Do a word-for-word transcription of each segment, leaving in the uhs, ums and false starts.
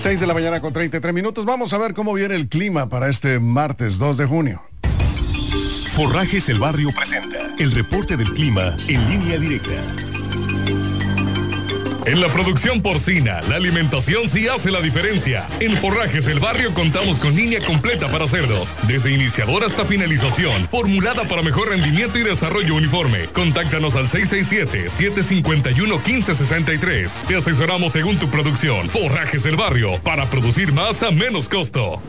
seis de la mañana con treinta y tres minutos. Vamos a ver cómo viene el clima para este martes dos de junio. Forrajes El Barrio presenta el reporte del clima en línea directa. En la producción porcina, la alimentación sí hace la diferencia. En Forrajes El Barrio contamos con línea completa para cerdos, desde iniciador hasta finalización, formulada para mejor rendimiento y desarrollo uniforme. Contáctanos al seis seis siete, siete cinco uno, uno cinco seis tres. Te asesoramos según tu producción. Forrajes El Barrio, para producir más a menos costo.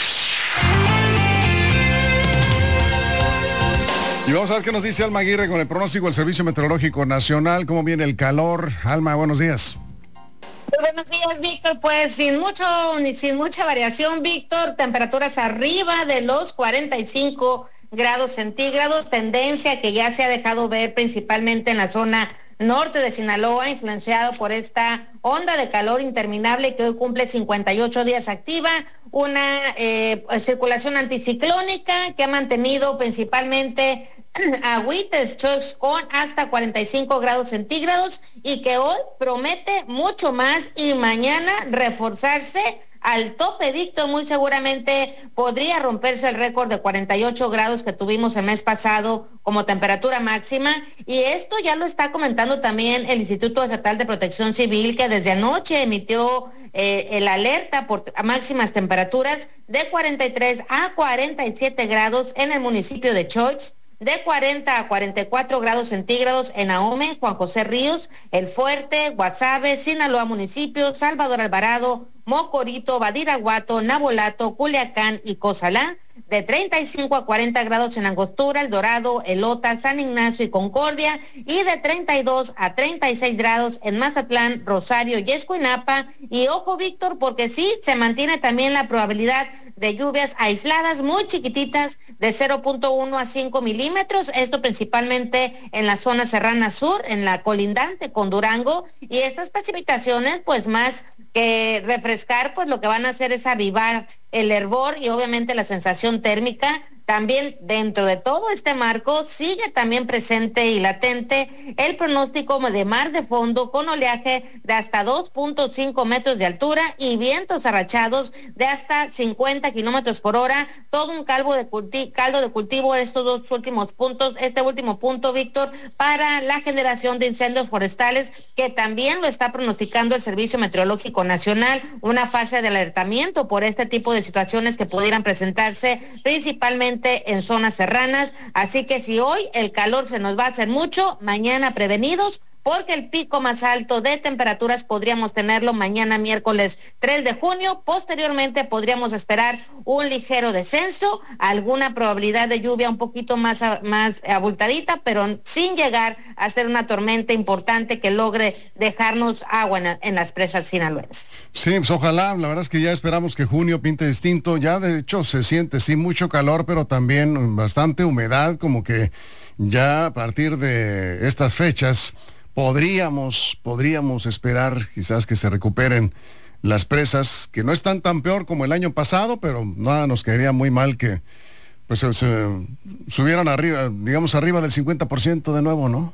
Y vamos a ver qué nos dice Alma Aguirre con el pronóstico del Servicio Meteorológico Nacional. ¿Cómo viene el calor? Alma, buenos días. Muy buenos días, Víctor. Pues sin mucho, sin mucha variación, Víctor. Temperaturas arriba de los cuarenta y cinco grados centígrados. Tendencia que ya se ha dejado ver principalmente en la zona norte de Sinaloa, influenciado por esta onda de calor interminable que hoy cumple cincuenta y ocho días activa, una eh, circulación anticiclónica que ha mantenido principalmente agüites chocs con hasta cuarenta y cinco grados centígrados y que hoy promete mucho más y mañana reforzarse al tope, Víctor. Muy seguramente podría romperse el récord de cuarenta y ocho grados que tuvimos el mes pasado como temperatura máxima, y esto ya lo está comentando también el Instituto Estatal de Protección Civil, que desde anoche emitió eh, el alerta por máximas temperaturas de cuarenta y tres a cuarenta y siete grados en el municipio de Choix, de cuarenta a cuarenta y cuatro grados centígrados en Ahome, Juan José Ríos, El Fuerte, Guasave, Sinaloa municipio, Salvador Alvarado, Mocorito, Badiraguato, Nabolato, Culiacán y Cozalá, de treinta y cinco a cuarenta grados en Angostura, El Dorado, Elota, San Ignacio y Concordia, y de treinta y dos a treinta y seis grados en Mazatlán, Rosario y Escuinapa. Y ojo, Víctor, porque sí se mantiene también la probabilidad de lluvias aisladas muy chiquititas de cero punto uno a cinco milímetros, esto principalmente en la zona serrana sur, en la colindante con Durango, y estas precipitaciones pues más que refrescar, pues lo que van a hacer es avivar el hervor y obviamente la sensación térmica. También dentro de todo este marco sigue también presente y latente el pronóstico de mar de fondo con oleaje de hasta dos punto cinco metros de altura y vientos arrachados de hasta cincuenta kilómetros por hora. Todo un caldo de, culti- caldo de cultivo estos dos últimos puntos, este último punto, Víctor, para la generación de incendios forestales, que también lo está pronosticando el Servicio Meteorológico Nacional, una fase de alertamiento por este tipo de situaciones que pudieran presentarse principalmente en zonas serranas. Así que si hoy el calor se nos va a hacer mucho, mañana prevenidos, porque el pico más alto de temperaturas podríamos tenerlo mañana miércoles tres de junio. Posteriormente podríamos esperar un ligero descenso, alguna probabilidad de lluvia un poquito más, más abultadita, pero sin llegar a ser una tormenta importante que logre dejarnos agua en, en las presas sinaloenses. Sí, pues ojalá. La verdad es que ya esperamos que junio pinte distinto. Ya de hecho se siente sí mucho calor, pero también bastante humedad, como que ya a partir de estas fechas Podríamos, podríamos esperar quizás que se recuperen las presas, que no están tan peor como el año pasado, pero nada nos caería muy mal que pues se, se subieran arriba, digamos arriba del cincuenta por ciento de nuevo, ¿no?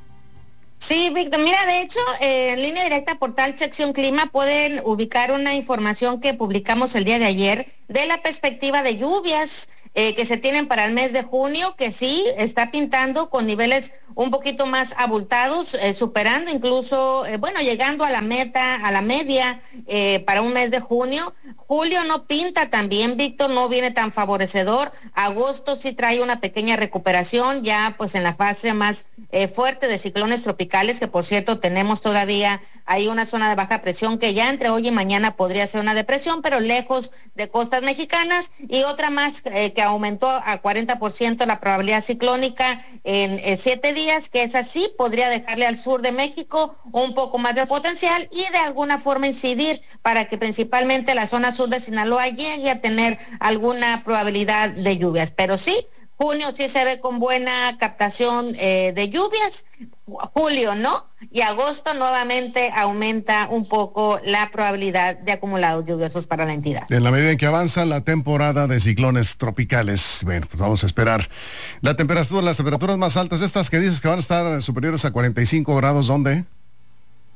Sí, Víctor, mira, de hecho, eh, en línea directa portal Sección Clima pueden ubicar una información que publicamos el día de ayer de la perspectiva de lluvias eh, que se tienen para el mes de junio, que sí está pintando con niveles un poquito más abultados, eh, superando incluso, eh, bueno, llegando a la meta, a la media eh, para un mes de junio. Julio no pinta tan bien, Víctor, no viene tan favorecedor. Agosto sí trae una pequeña recuperación, ya pues en la fase más eh, fuerte de ciclones tropicales, que por cierto tenemos todavía ahí una zona de baja presión que ya entre hoy y mañana podría ser una depresión, pero lejos de costas mexicanas, y otra más eh, que aumentó a cuarenta por ciento la probabilidad ciclónica en eh, siete días, que es así, podría dejarle al sur de México un poco más de potencial y de alguna forma incidir para que principalmente la zona sur de Sinaloa llegue a tener alguna probabilidad de lluvias. Pero sí, junio sí se ve con buena captación eh, de lluvias, julio no, y agosto nuevamente aumenta un poco la probabilidad de acumulados lluviosos para la entidad. En la medida en que avanza la temporada de ciclones tropicales, bueno, pues vamos a esperar. La temperatura, las temperaturas más altas, estas que dices que van a estar superiores a cuarenta y cinco grados, ¿dónde?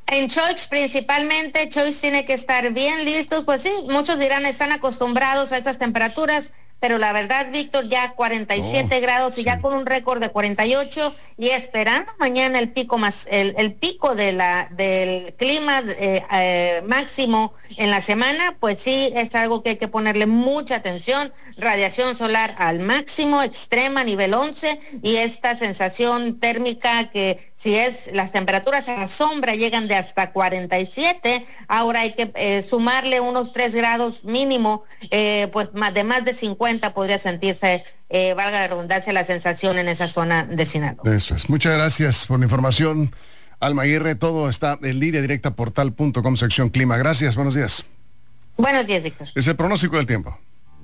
En Choix principalmente, Choix tiene que estar bien listos, pues sí, muchos dirán están acostumbrados a estas temperaturas, pero la verdad, Víctor, ya cuarenta y siete oh, grados y sí. ya con un récord de cuarenta y ocho y esperando mañana el pico más, el, el pico de la del clima eh, eh, máximo en la semana, pues sí es algo que hay que ponerle mucha atención. Radiación solar al máximo, extrema, nivel once, y esta sensación térmica que si es las temperaturas a la sombra llegan de hasta cuarenta y siete, ahora hay que eh, sumarle unos tres grados mínimo, eh, pues más de más de cincuenta podría sentirse, eh, valga la redundancia, la sensación en esa zona de Sinaloa. Eso es. Muchas gracias por la información, Alma Aguirre. Todo está en línea directa portal punto com, sección clima. Gracias, buenos días. Buenos días, Víctor. Es el pronóstico del tiempo.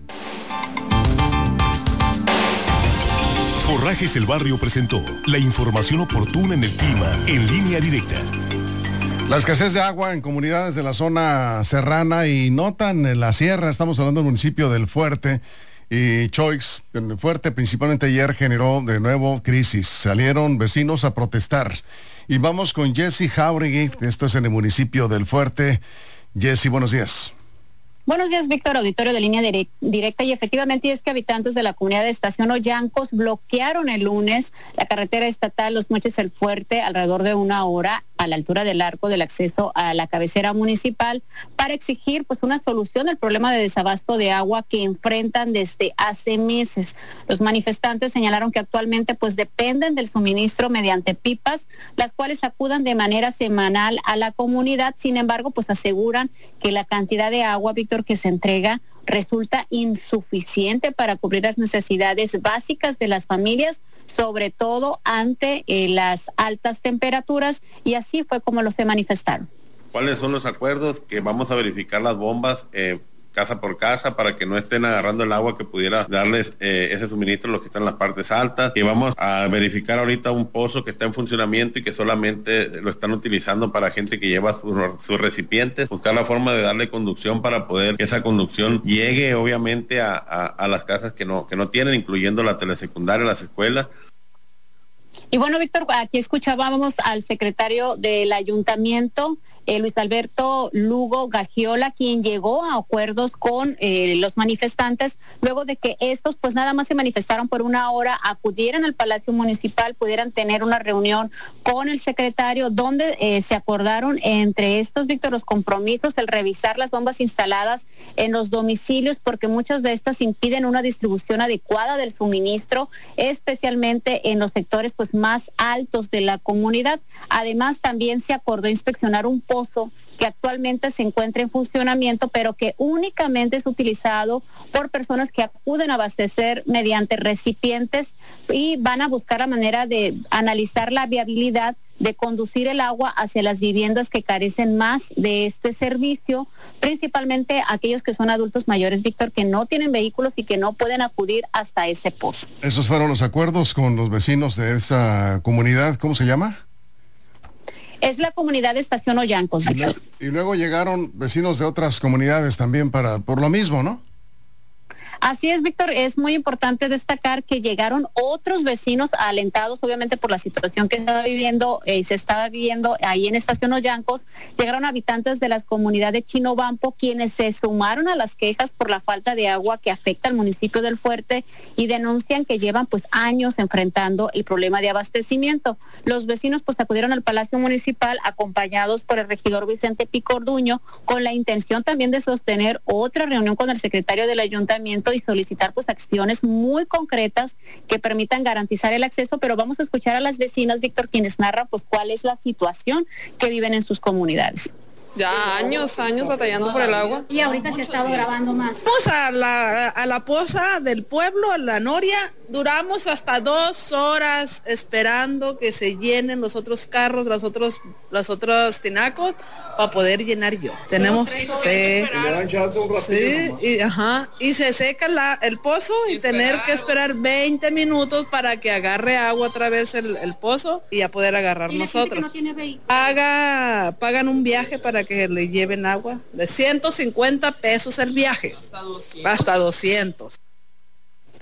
Forrajes El Barrio presentó la información oportuna en el clima en línea directa. La escasez de agua en comunidades de la zona serrana y no tan en la sierra, estamos hablando del municipio del Fuerte y Choix. El Fuerte principalmente ayer generó de nuevo crisis, salieron vecinos a protestar. Y vamos con Jessy Jauregui, esto es en el municipio del Fuerte. Jessy, buenos días. Buenos días, Víctor, auditorio de línea directa, y efectivamente es que habitantes de la comunidad de Estación Ollancos bloquearon el lunes la carretera estatal Los Mochis El Fuerte alrededor de una hora a la altura del arco del acceso a la cabecera municipal para exigir pues una solución al problema de desabasto de agua que enfrentan desde hace meses. Los manifestantes señalaron que actualmente pues dependen del suministro mediante pipas, las cuales acudan de manera semanal a la comunidad. Sin embargo, pues aseguran que la cantidad de agua, Víctor, que se entrega resulta insuficiente para cubrir las necesidades básicas de las familias, sobre todo ante eh, las altas temperaturas, y así fue como los se manifestaron. ¿Cuáles son los acuerdos? Que vamos a verificar las bombas eh, casa por casa para que no estén agarrando el agua que pudiera darles eh, ese suministro a los que están en las partes altas, y vamos a verificar ahorita un pozo que está en funcionamiento y que solamente lo están utilizando para gente que lleva sus su recipientes, buscar la forma de darle conducción para poder que esa conducción llegue obviamente a, a, a las casas que no, que no tienen, incluyendo la telesecundaria, las escuelas. Y bueno, Víctor, aquí escuchábamos al secretario del ayuntamiento, eh, Luis Alberto Lugo Gagiola, quien llegó a acuerdos con eh, los manifestantes luego de que estos pues nada más se manifestaron por una hora, acudieran al Palacio Municipal, pudieran tener una reunión con el secretario donde eh, se acordaron entre estos, Víctor, los compromisos, el revisar las bombas instaladas en los domicilios, porque muchas de estas impiden una distribución adecuada del suministro, especialmente en los sectores pues más altos de la comunidad. Además, también se acordó inspeccionar un pozo que actualmente se encuentra en funcionamiento, pero que únicamente es utilizado por personas que acuden a abastecer mediante recipientes, y van a buscar la manera de analizar la viabilidad de conducir el agua hacia las viviendas que carecen más de este servicio, principalmente aquellos que son adultos mayores, Víctor, que no tienen vehículos y que no pueden acudir hasta ese pozo. Esos fueron los acuerdos con los vecinos de esa comunidad. ¿Cómo se llama? Es la comunidad de Estación Ollancos, y, luego, y luego llegaron vecinos de otras comunidades también para por lo mismo, ¿no? Así es, Víctor, es muy importante destacar que llegaron otros vecinos alentados, obviamente, por la situación que estaba viviendo y eh, se estaba viviendo ahí en Estación Ollancos. Llegaron habitantes de las comunidades de Chinobampo, quienes se sumaron a las quejas por la falta de agua que afecta al municipio del Fuerte, y denuncian que llevan pues años enfrentando el problema de abastecimiento. Los vecinos pues acudieron al Palacio Municipal acompañados por el regidor Vicente Picorduño, con la intención también de sostener otra reunión con el secretario del ayuntamiento y solicitar pues acciones muy concretas que permitan garantizar el acceso. Pero vamos a escuchar a las vecinas, Víctor, quienes narran pues cuál es la situación que viven en sus comunidades. Ya años, años batallando por el agua. Y ahorita se ha estado grabando más. Vamos a la, a la poza del pueblo, a la Noria, duramos hasta dos horas esperando que se llenen los otros carros, los otros, los otros tinacos, para poder llenar yo. Tenemos, sí, sí, y, ajá, y se seca la, el pozo y, y tener que esperar veinte minutos para que agarre agua otra vez el, el pozo y a poder agarrar. ¿Y nosotros? No tiene vehículo? Paga, pagan un viaje para que le lleven agua de ciento cincuenta pesos el viaje, hasta doscientos. Hasta doscientos.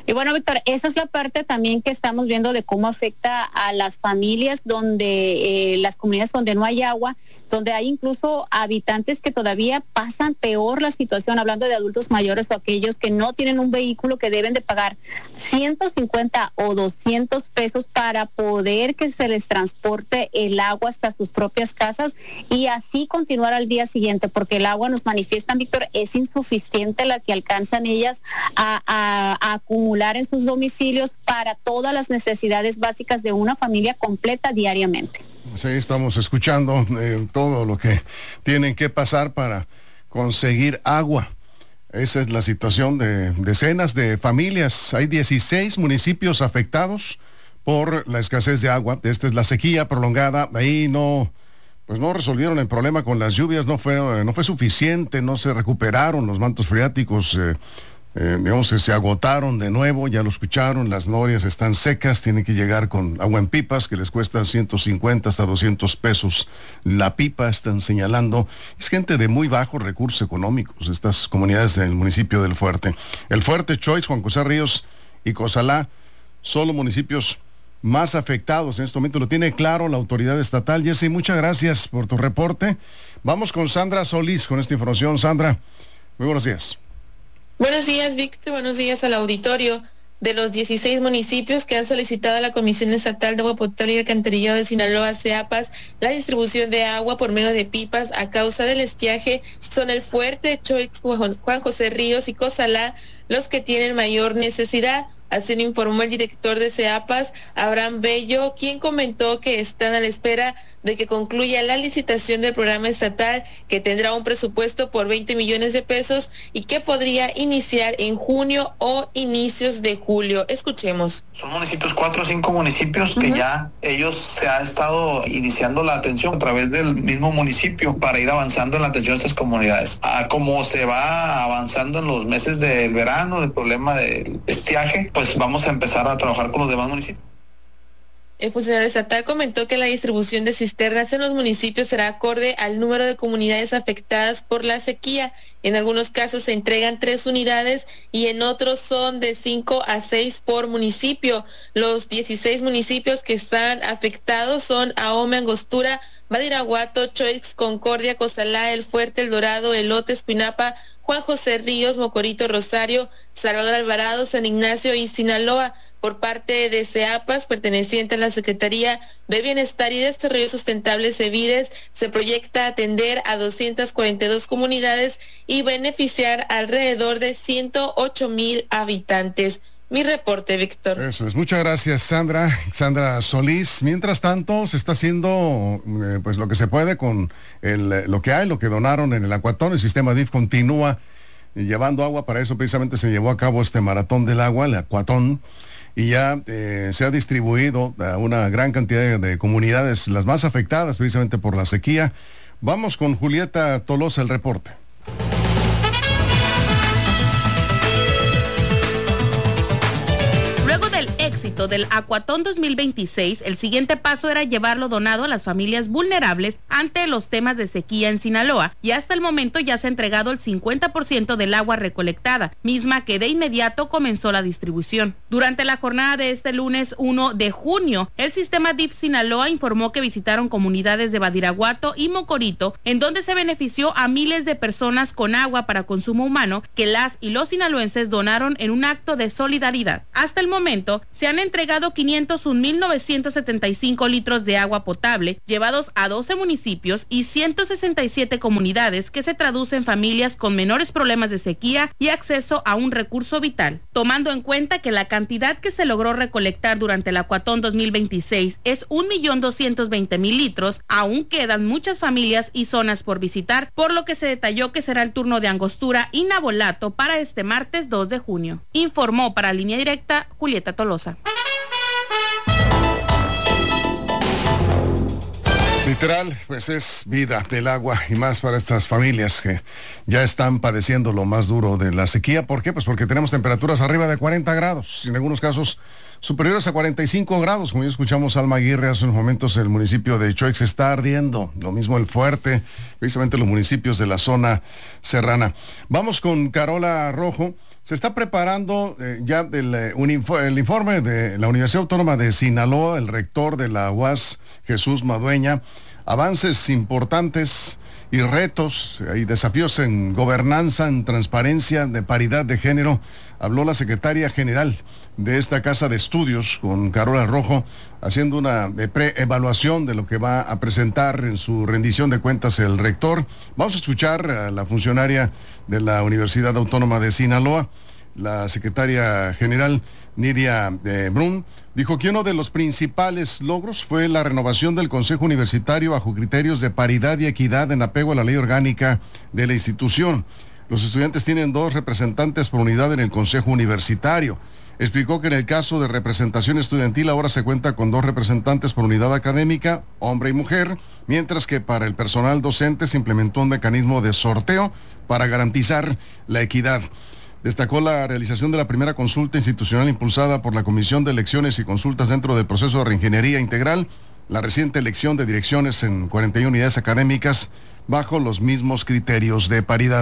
Y bueno, Víctor, esa es la parte también que estamos viendo de cómo afecta a las familias donde, eh, las comunidades donde no hay agua, donde hay incluso habitantes que todavía pasan peor la situación, hablando de adultos mayores o aquellos que no tienen un vehículo, que deben de pagar ciento cincuenta o doscientos pesos para poder que se les transporte el agua hasta sus propias casas y así continuar al día siguiente, porque el agua, nos manifiestan, Víctor, es insuficiente la que alcanzan ellas a, a, a acumular en sus domicilios para todas las necesidades básicas de una familia completa diariamente. Sí, estamos escuchando eh, todo lo que tienen que pasar para conseguir agua. Esa es la situación de decenas de familias. Hay dieciséis municipios afectados por la escasez de agua. Esta es la sequía prolongada. Ahí no, pues no resolvieron el problema con las lluvias, no fue, no fue suficiente, no se recuperaron los mantos freáticos. Eh, Eh, digamos que se agotaron de nuevo, ya lo escucharon, las norias están secas, tienen que llegar con agua en pipas que les cuesta ciento cincuenta hasta doscientos pesos la pipa, están señalando. Es gente de muy bajos recursos económicos, estas comunidades del municipio del Fuerte. El Fuerte, Choix, Juan José Ríos y Cozalá son los municipios más afectados en este momento, lo tiene claro la autoridad estatal. Jessy, muchas gracias por tu reporte. Vamos con Sandra Solís con esta información. Sandra, muy buenos días. Buenos días, Víctor. Buenos días al auditorio. De los dieciséis municipios que han solicitado a la Comisión Estatal de Agua Potable y Alcantarillado de Sinaloa, CEAPAS, la distribución de agua por medio de pipas a causa del estiaje, son el Fuerte, Choix, Juan José Ríos y Cozalá los que tienen mayor necesidad. Así lo informó el director de CEAPAS, Abraham Bello, quien comentó que están a la espera de que concluya la licitación del programa estatal, que tendrá un presupuesto por veinte millones de pesos y que podría iniciar en junio o inicios de julio. Escuchemos. Son municipios, cuatro o cinco municipios que uh-huh. ya ellos se ha estado iniciando la atención a través del mismo municipio para ir avanzando en la atención de estas comunidades. A como se va avanzando en los meses del verano, del problema del estiaje, pues vamos a empezar a trabajar con los demás municipios. El funcionario estatal comentó que la distribución de cisternas en los municipios será acorde al número de comunidades afectadas por la sequía. En algunos casos se entregan tres unidades y en otros son de cinco a seis por municipio. Los dieciséis municipios que están afectados son Ahome, Angostura, Badiraguato, Choix, Concordia, Cozalá, El Fuerte, El Dorado, Elote, Escuinapa, Juan José Ríos, Mocorito, Rosario, Salvador Alvarado, San Ignacio y Sinaloa. Por parte de CEAPAS, perteneciente a la Secretaría de Bienestar y Desarrollo Sustentable, CEBIDES, se proyecta atender a doscientas cuarenta y dos comunidades y beneficiar alrededor de ciento ocho mil habitantes. Mi reporte, Víctor. Eso es, muchas gracias, Sandra, Sandra Solís. Mientras tanto, se está haciendo eh, pues lo que se puede con el, lo que hay, lo que donaron en el Acuatón. El sistema D I F continúa llevando agua, para eso precisamente se llevó a cabo este maratón del agua, el Acuatón, y ya eh, se ha distribuido a una gran cantidad de, de comunidades, las más afectadas precisamente por la sequía. Vamos con Julieta Tolosa, el reporte. Luego del éxito del Acuatón dos mil veintiséis, el siguiente paso era llevarlo donado a las familias vulnerables ante los temas de sequía en Sinaloa, y hasta el momento ya se ha entregado el cincuenta por ciento del agua recolectada, misma que de inmediato comenzó la distribución. Durante la jornada de este lunes uno de junio, el sistema D I F Sinaloa informó que visitaron comunidades de Badiraguato y Mocorito, en donde se benefició a miles de personas con agua para consumo humano que las y los sinaloenses donaron en un acto de solidaridad. Hasta el momento momento se han entregado quinientos un mil novecientos setenta y cinco litros de agua potable, llevados a doce municipios y ciento sesenta y siete comunidades, que se traduce en familias con menores problemas de sequía y acceso a un recurso vital. Tomando en cuenta que la cantidad que se logró recolectar durante el Acuatón dos mil veintiséis es un millón doscientos veinte mil litros, aún quedan muchas familias y zonas por visitar, por lo que se detalló que será el turno de Angostura y Nabolato para este martes dos de junio. Informó para Línea Directa Julieta Tolosa. Literal, pues es vida del agua, y más para estas familias que ya están padeciendo lo más duro de la sequía. ¿Por qué? Pues porque tenemos temperaturas arriba de cuarenta grados, en algunos casos superiores a cuarenta y cinco grados. Como ya escuchamos Alma Aguirre hace unos momentos, el municipio de Choix está ardiendo, lo mismo el Fuerte, precisamente los municipios de la zona serrana. Vamos con Carola Rojo. Se está preparando eh, ya el, eh, un info, el informe de la Universidad Autónoma de Sinaloa, el rector de la U A S, Jesús Madueña, avances importantes y retos y desafíos en gobernanza, en transparencia, de paridad de género. Habló la secretaria general de esta casa de estudios con Carola Rojo, haciendo una pre-evaluación de lo que va a presentar en su rendición de cuentas el rector. Vamos a escuchar a la funcionaria de la Universidad Autónoma de Sinaloa, la secretaria general Nidia eh, Brun. Dijo que uno de los principales logros fue la renovación del Consejo Universitario bajo criterios de paridad y equidad en apego a la ley orgánica de la institución. Los estudiantes tienen dos representantes por unidad en el Consejo Universitario. Explicó que en el caso de representación estudiantil ahora se cuenta con dos representantes por unidad académica, hombre y mujer, mientras que para el personal docente se implementó un mecanismo de sorteo para garantizar la equidad. Destacó la realización de la primera consulta institucional impulsada por la Comisión de Elecciones y Consultas dentro del proceso de reingeniería integral, la reciente elección de direcciones en cuarenta y una unidades académicas bajo los mismos criterios de paridad.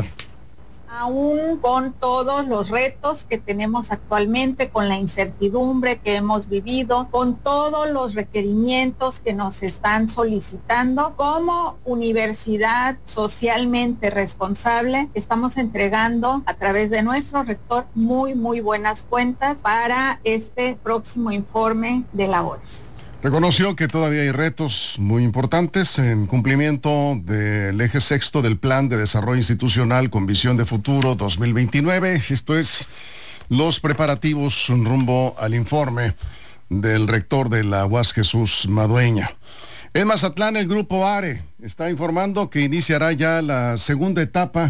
Aún con todos los retos que tenemos actualmente, con la incertidumbre que hemos vivido, con todos los requerimientos que nos están solicitando, como universidad socialmente responsable, estamos entregando a través de nuestro rector muy, muy buenas cuentas para este próximo informe de labores. Reconoció que todavía hay retos muy importantes en cumplimiento del eje sexto del Plan de Desarrollo Institucional con Visión de Futuro dos mil veintinueve. Esto es los preparativos rumbo al informe del rector de la U A S, Jesús Madueña. En Mazatlán, el Grupo ARE está informando que iniciará ya la segunda etapa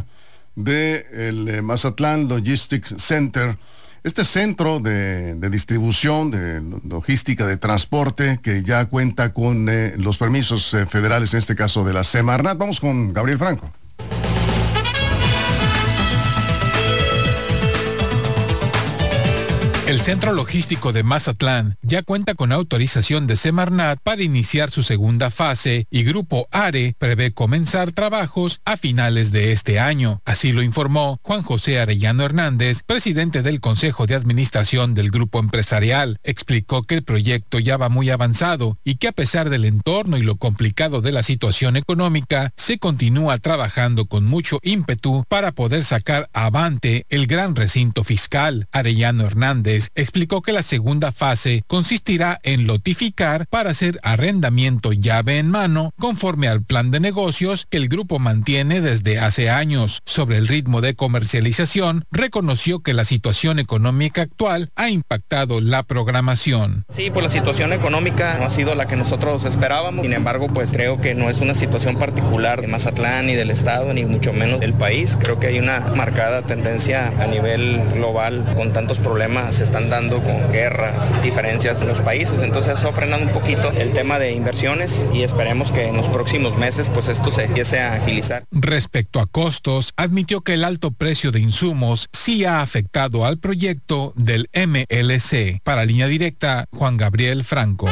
del Mazatlán Logistics Center. Este centro de, de distribución, de logística, de transporte, que ya cuenta con eh, los permisos eh, federales, en este caso de la Semarnat. Vamos con Gabriel Franco. El Centro Logístico de Mazatlán ya cuenta con autorización de Semarnat para iniciar su segunda fase y Grupo ARE prevé comenzar trabajos a finales de este año. Así lo informó Juan José Arellano Hernández, presidente del Consejo de Administración del Grupo Empresarial. Explicó que el proyecto ya va muy avanzado y que a pesar del entorno y lo complicado de la situación económica, se continúa trabajando con mucho ímpetu para poder sacar avante el gran recinto fiscal. Arellano Hernández explicó que la segunda fase consistirá en lotificar para hacer arrendamiento llave en mano conforme al plan de negocios que el grupo mantiene desde hace años. Sobre el ritmo de comercialización, reconoció que la situación económica actual ha impactado la programación. Sí, pues la situación económica no ha sido la que nosotros esperábamos. Sin embargo, pues creo que no es una situación particular de Mazatlán ni del estado, ni mucho menos del país. Creo que hay una marcada tendencia a nivel global con tantos problemas están dando con guerras, diferencias en los países, entonces eso frenando un poquito el tema de inversiones y esperemos que en los próximos meses pues esto se empiece a agilizar. Respecto a costos, admitió que el alto precio de insumos sí ha afectado al proyecto del M L C. Para Línea Directa, Juan Gabriel Franco.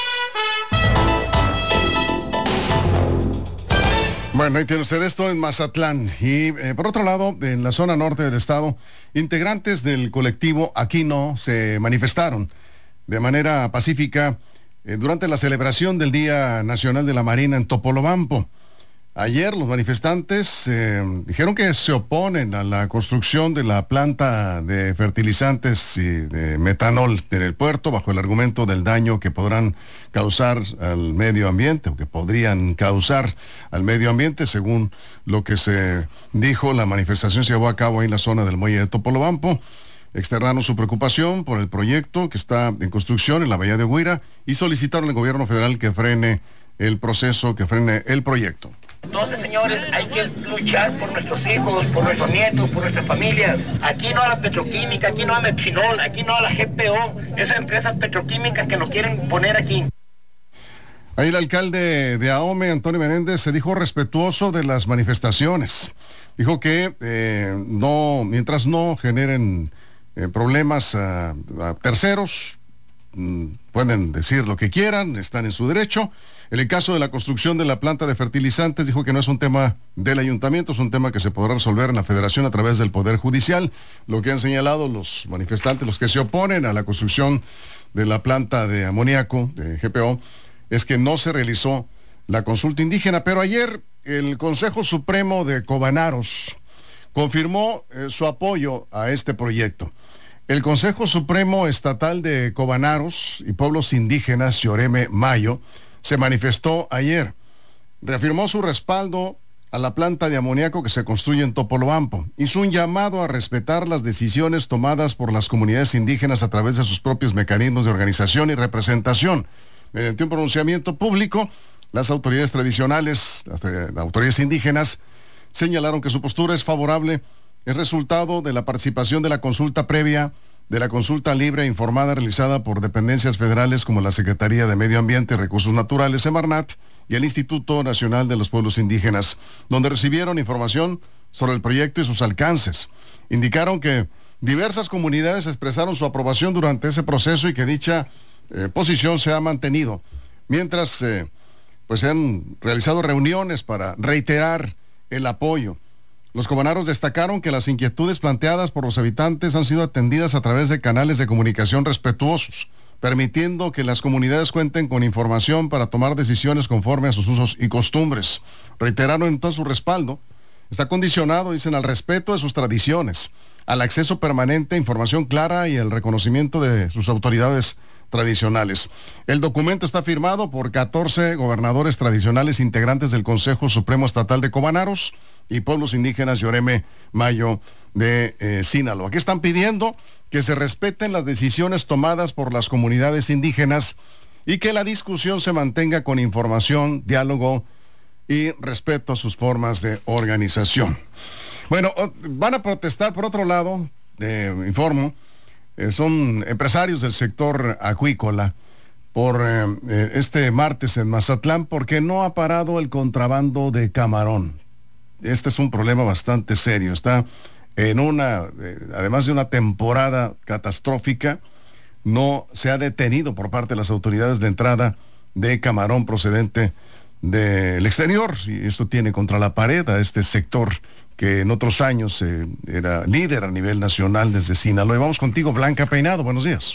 Bueno, ahí tiene usted esto en Mazatlán. Y eh, por otro lado, en la zona norte del estado, integrantes del colectivo Aquí No se manifestaron de manera pacífica eh, durante la celebración del Día Nacional de la Marina en Topolobampo. Ayer los manifestantes eh, dijeron que se oponen a la construcción de la planta de fertilizantes y de metanol en el puerto bajo el argumento del daño que podrán causar al medio ambiente o que podrían causar al medio ambiente. Según lo que se dijo, la manifestación se llevó a cabo ahí en la zona del muelle de Topolobampo. Externaron su preocupación por el proyecto que está en construcción en la bahía de Huira y solicitaron al gobierno federal que frene el proceso, que frene el proyecto. Entonces, señores, hay que luchar por nuestros hijos, por nuestros nietos, por nuestras familias. Aquí no a la petroquímica, aquí no a Mepsinol, aquí no a la G P O, esas empresas petroquímicas que nos quieren poner aquí. Ahí el alcalde de Ahome, Antonio Menéndez, se dijo respetuoso de las manifestaciones. Dijo que eh, no, mientras no generen eh, problemas a, a terceros, mm, pueden decir lo que quieran, están en su derecho. En el caso de la construcción de la planta de fertilizantes, dijo que no es un tema del ayuntamiento, es un tema que se podrá resolver en la federación a través del Poder Judicial. Lo que han señalado los manifestantes, los que se oponen a la construcción de la planta de amoníaco de G P O, es que no se realizó la consulta indígena. Pero ayer el Consejo Supremo de Cobanaros confirmó eh, su apoyo a este proyecto. El Consejo Supremo Estatal de Cobanaros y Pueblos Indígenas, Yoreme Mayo, se manifestó ayer. Reafirmó su respaldo a la planta de amoníaco que se construye en Topolobampo. Hizo un llamado a respetar las decisiones tomadas por las comunidades indígenas a través de sus propios mecanismos de organización y representación. Mediante un pronunciamiento público, las autoridades tradicionales, las eh, autoridades indígenas, señalaron que su postura es favorable, es resultado de la participación de la consulta previa, de la consulta libre e informada realizada por dependencias federales como la Secretaría de Medio Ambiente y Recursos Naturales, Semarnat, y el Instituto Nacional de los Pueblos Indígenas, donde recibieron información sobre el proyecto y sus alcances. Indicaron que diversas comunidades expresaron su aprobación durante ese proceso y que dicha eh, posición se ha mantenido, mientras eh, pues se han realizado reuniones para reiterar el apoyo. Los cobanaros destacaron que las inquietudes planteadas por los habitantes han sido atendidas a través de canales de comunicación respetuosos, permitiendo que las comunidades cuenten con información para tomar decisiones conforme a sus usos y costumbres. Reiteraron entonces su respaldo. Está condicionado, dicen, al respeto de sus tradiciones, al acceso permanente a información clara y al reconocimiento de sus autoridades tradicionales. El documento está firmado por catorce gobernadores tradicionales integrantes del Consejo Supremo Estatal de Cobanaros y Pueblos Indígenas Yoreme Mayo de eh, Sinaloa. Aquí están pidiendo que se respeten las decisiones tomadas por las comunidades indígenas y que la discusión se mantenga con información, diálogo y respeto a sus formas de organización. Bueno, van a protestar por otro lado, eh, informo, eh, son empresarios del sector acuícola por eh, este martes en Mazatlán porque no ha parado el contrabando de camarón. Este es un problema bastante serio. Está en una, eh, además de una temporada catastrófica, no se ha detenido por parte de las autoridades la entrada de camarón procedente del exterior. Y esto tiene contra la pared a este sector que en otros años eh, era líder a nivel nacional desde Sinaloa. Y vamos contigo, Blanca Peinado. Buenos días.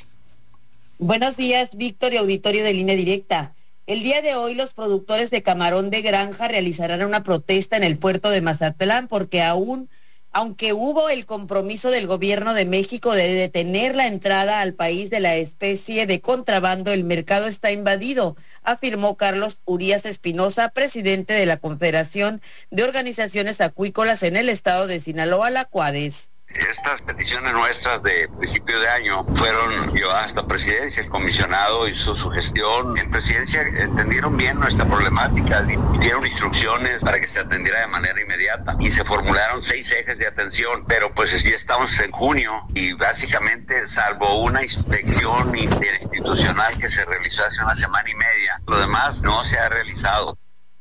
Buenos días, Víctor y auditorio de Línea Directa. El día de hoy los productores de camarón de granja realizarán una protesta en el puerto de Mazatlán porque aún, aunque hubo el compromiso del gobierno de México de detener la entrada al país de la especie de contrabando, el mercado está invadido, afirmó Carlos Urías Espinosa, presidente de la Confederación de Organizaciones Acuícolas en el estado de Sinaloa, la CUADES. Estas peticiones nuestras de principio de año fueron llevadas hasta presidencia, el comisionado hizo su gestión, en presidencia entendieron bien nuestra problemática, dieron instrucciones para que se atendiera de manera inmediata y se formularon seis ejes de atención, pero pues ya estamos en junio y básicamente salvo una inspección interinstitucional que se realizó hace una semana y media, lo demás no se ha realizado.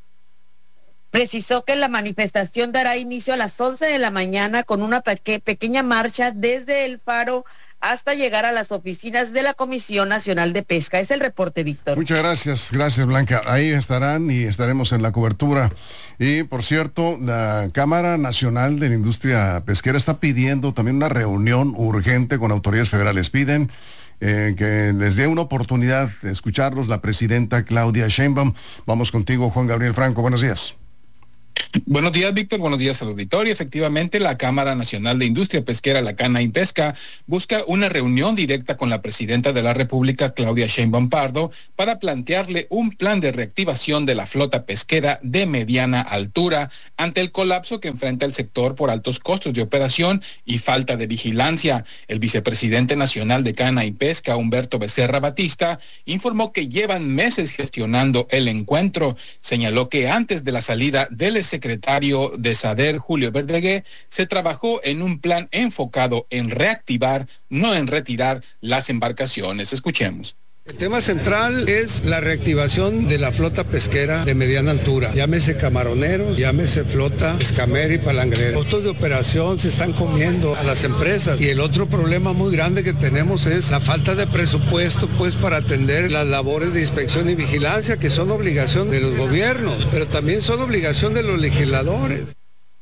Precisó que la manifestación dará inicio a las once de la mañana con una peque- pequeña marcha desde el Faro hasta llegar a las oficinas de la Comisión Nacional de Pesca. Es el reporte, Víctor. Muchas gracias, gracias, Blanca. Ahí estarán y estaremos en la cobertura. Y, por cierto, la Cámara Nacional de la Industria Pesquera está pidiendo también una reunión urgente con autoridades federales. Piden eh, que les dé una oportunidad de escucharlos la presidenta Claudia Sheinbaum. Vamos contigo, Juan Gabriel Franco. Buenos días. Buenos días, Víctor. Buenos días al auditorio. Efectivamente, la Cámara Nacional de Industria Pesquera, la CANAIMPESCA, busca una reunión directa con la presidenta de la República, Claudia Sheinbaum Pardo, para plantearle un plan de reactivación de la flota pesquera de mediana altura ante el colapso que enfrenta el sector por altos costos de operación y falta de vigilancia. El vicepresidente nacional de CANAIMPESCA, Humberto Becerra Batista, informó que llevan meses gestionando el encuentro. Señaló que antes de la salida del secretario de SADER, Julio Verdegué, se trabajó en un plan enfocado en reactivar, no en retirar las embarcaciones. Escuchemos. El tema central es la reactivación de la flota pesquera de mediana altura. Llámese camaroneros, llámese flota escamera y palangrera. Los costos de operación se están comiendo a las empresas. Y el otro problema muy grande que tenemos es la falta de presupuesto pues para atender las labores de inspección y vigilancia, que son obligación de los gobiernos, pero también son obligación de los legisladores.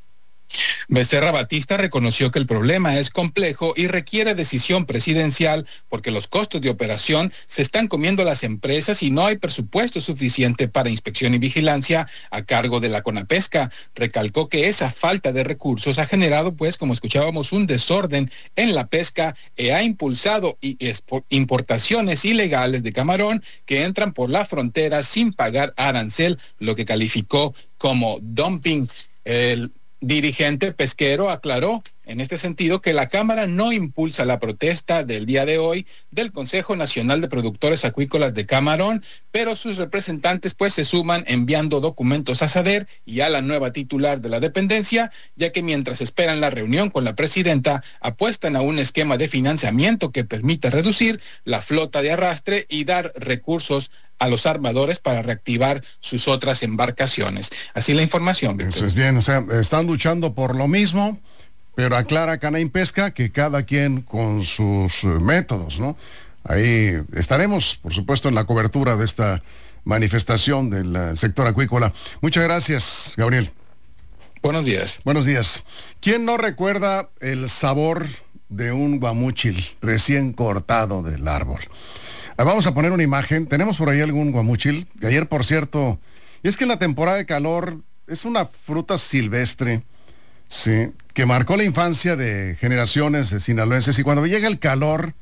Becerra Batista reconoció que el problema es complejo y requiere decisión presidencial porque los costos de operación se están comiendo las empresas y no hay presupuesto suficiente para inspección y vigilancia a cargo de la CONAPESCA. Recalcó que esa falta de recursos ha generado, pues, como escuchábamos, un desorden en la pesca y ha impulsado importaciones ilegales de camarón que entran por la frontera sin pagar arancel, lo que calificó como dumping. El dirigente pesquero aclaró en este sentido que la Cámara no impulsa la protesta del día de hoy del Consejo Nacional de Productores Acuícolas de Camarón, pero sus representantes pues se suman enviando documentos a SADER y a la nueva titular de la dependencia, ya que mientras esperan la reunión con la presidenta, apuestan a un esquema de financiamiento que permita reducir la flota de arrastre y dar recursos a los armadores para reactivar sus otras embarcaciones. Así la información, Víctor. Eso es bien, o sea, están luchando por lo mismo, pero aclara Canaim Pesca que cada quien con sus métodos, ¿no? Ahí estaremos, por supuesto, en la cobertura de esta manifestación del sector acuícola. Muchas gracias, Gabriel. Buenos días. Buenos días. ¿Quién no recuerda el sabor de un guamúchil recién cortado del árbol? Vamos a poner una imagen. Tenemos por ahí algún guamúchil. Ayer, por cierto, y es que en la temporada de calor es una fruta silvestre, sí, que marcó la infancia de generaciones de sinaloenses. Y cuando llega el calor,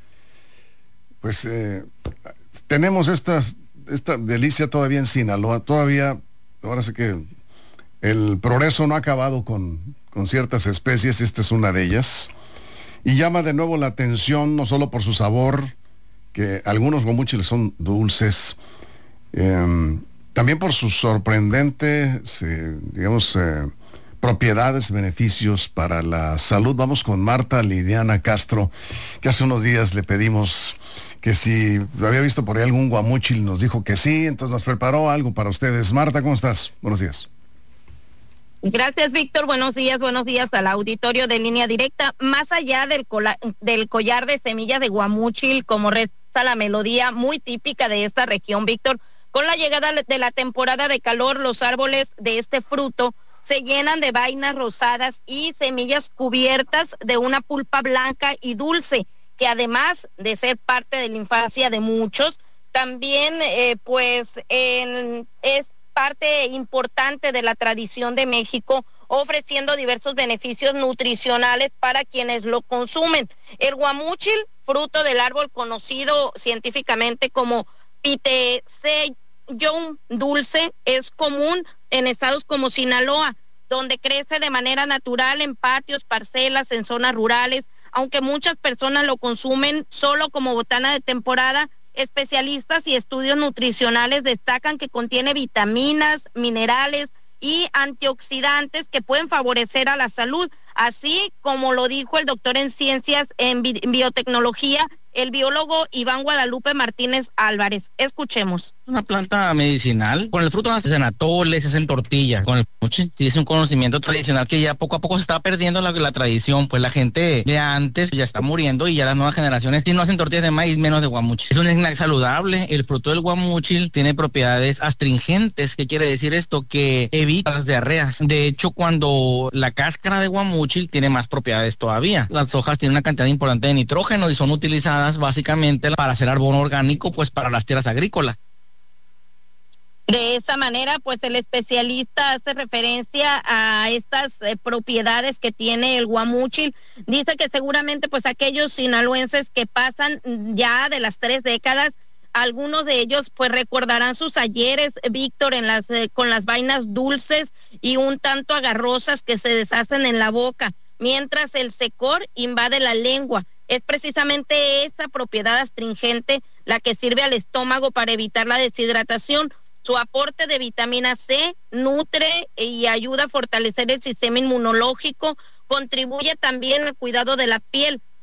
pues eh, tenemos esta, esta delicia todavía en Sinaloa. Todavía, ahora sí que el progreso no ha acabado con, con ciertas especies. Esta es una de ellas. Y llama de nuevo la atención, no solo por su sabor, que algunos guamúchiles son dulces, eh, también por sus sorprendentes, eh, digamos, eh, propiedades, beneficios para la salud. Vamos con Marta Liliana Castro, que hace unos días le pedimos que si había visto por ahí algún guamúchil, nos dijo que sí, entonces nos preparó algo para ustedes. Marta, ¿cómo estás? Buenos días. Gracias, Víctor. Buenos días, buenos días al auditorio de Línea Directa. Más allá del, cola, del collar de semillas de guamúchil, como reza la melodía muy típica de esta región, Víctor, con la llegada de la temporada de calor, los árboles de este fruto se llenan de vainas rosadas y semillas cubiertas de una pulpa blanca y dulce, que además de ser parte de la infancia de muchos, también eh, pues en, es parte importante de la tradición de México, ofreciendo diversos beneficios nutricionales para quienes lo consumen. El guamúchil, fruto del árbol conocido científicamente como Piteseyum dulce, es común en estados como Sinaloa, donde crece de manera natural en patios, parcelas, en zonas rurales. Aunque muchas personas lo consumen solo como botana de temporada, especialistas y estudios nutricionales destacan que contiene vitaminas, minerales y antioxidantes que pueden favorecer a la salud, así como lo dijo el doctor en ciencias en bi- biotecnología, el biólogo Iván Guadalupe Martínez Álvarez. Escuchemos. Una planta medicinal. Con el fruto se hacen atoles, se hacen tortillas. Con el guamúchil sí es un conocimiento tradicional que ya poco a poco se está perdiendo la, la tradición. Pues la gente de antes ya está muriendo y ya las nuevas generaciones sí no hacen tortillas de maíz, menos de guamúchil. Es un snack saludable. El fruto del guamúchil tiene propiedades astringentes. ¿Qué quiere decir esto? Que evita las diarreas. De hecho, cuando la cáscara de guamúchil tiene más propiedades todavía. Las hojas tienen una cantidad importante de nitrógeno y son utilizadas básicamente para hacer abono orgánico, pues para las tierras agrícolas. De esa manera, pues el especialista hace referencia a estas eh, propiedades que tiene el guamúchil. Dice que seguramente pues aquellos sinaloenses que pasan ya de las tres décadas, algunos de ellos pues recordarán sus ayeres, Víctor, en las eh, con las vainas dulces y un tanto agarrosas que se deshacen en la boca, mientras el secor invade la lengua. Es precisamente esa propiedad astringente la que sirve al estómago para evitar la deshidratación. Su aporte de vitamina C nutre y ayuda a fortalecer el sistema inmunológico, contribuye también al cuidado de la piel.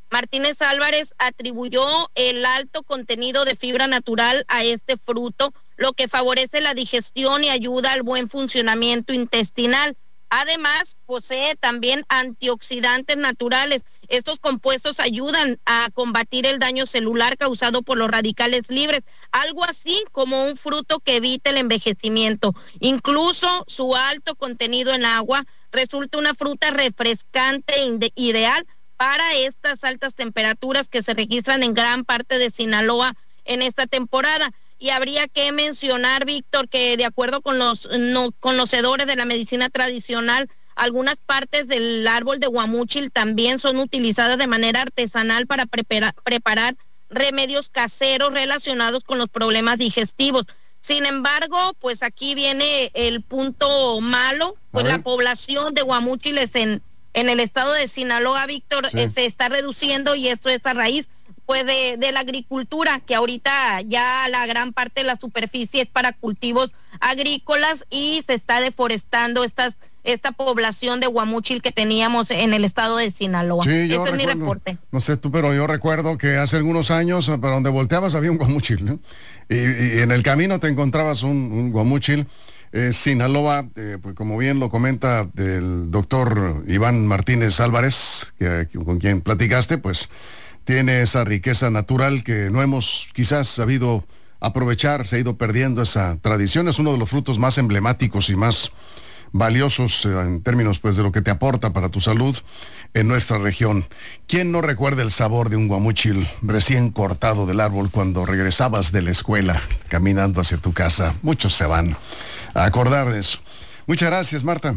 Martínez Álvarez atribuyó el alto contenido de fibra natural a este fruto, lo que favorece la digestión y ayuda al buen funcionamiento intestinal. Además, posee también antioxidantes naturales. Estos compuestos ayudan a combatir el daño celular causado por los radicales libres, algo así como un fruto que evita el envejecimiento. Incluso su alto contenido en agua resulta una fruta refrescante e ideal para estas altas temperaturas que se registran en gran parte de Sinaloa en esta temporada. Y habría que mencionar, Víctor, que de acuerdo con los no, conocedores de la medicina tradicional, algunas partes del árbol de guamúchil también son utilizadas de manera artesanal para prepara, preparar remedios caseros relacionados con los problemas digestivos. Sin embargo, pues aquí viene el punto malo, pues la población de guamúchiles en, en el estado de Sinaloa, Víctor, sí. eh, se está reduciendo, y esto es a raíz pues de, de la agricultura, que ahorita ya la gran parte de la superficie es para cultivos agrícolas y se está deforestando estas esta población de guamúchil que teníamos en el estado de Sinaloa. Sí, este recuerdo, es mi reporte. No sé tú, pero yo recuerdo que hace algunos años, para donde volteabas había un guamúchil, ¿no? Y, y en el camino te encontrabas un, un guamúchil. Eh, Sinaloa, eh, pues como bien lo comenta el doctor Iván Martínez Álvarez, que, que, con quien platicaste, pues tiene esa riqueza natural que no hemos quizás sabido aprovechar, se ha ido perdiendo esa tradición. Es uno de los frutos más emblemáticos y más valiosos eh, en términos pues de lo que te aporta para tu salud en nuestra región. ¿Quién no recuerda el sabor de un guamúchil recién cortado del árbol cuando regresabas de la escuela caminando hacia tu casa? Muchos se van a acordar de eso. Muchas gracias, Marta.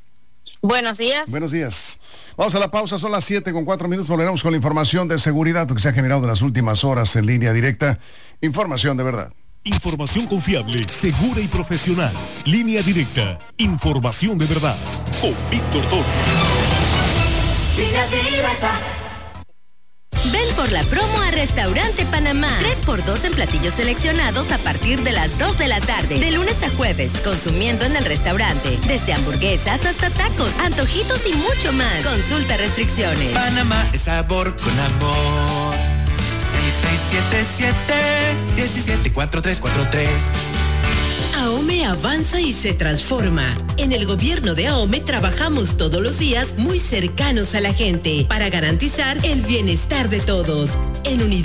Buenos días. Buenos días. Vamos a la pausa, son las siete con cuatro minutos, volveremos con la información de seguridad que se ha generado en las últimas horas en Línea Directa. Información de verdad. Información confiable, segura y profesional. Línea Directa. Información de verdad. Con Víctor Torres. Línea Directa. Ven por la promo a Restaurante Panamá. tres por dos en platillos seleccionados a partir de las dos de la tarde. De lunes a jueves, consumiendo en el restaurante. Desde hamburguesas hasta tacos, antojitos y mucho más. Consulta restricciones. Panamá es sabor con amor. seis seis siete siete, uno siete cuatro tres cuatro tres. AOME avanza y se transforma. En el gobierno de AOME trabajamos todos los días muy cercanos a la gente para garantizar el bienestar de todos. En unidad